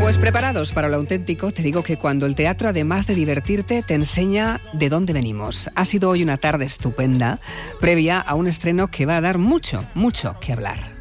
Pues preparados para lo auténtico, te digo que cuando el teatro, además de divertirte, te enseña de dónde venimos. Ha sido hoy una tarde estupenda, previa a un estreno que va a dar mucho, mucho que hablar.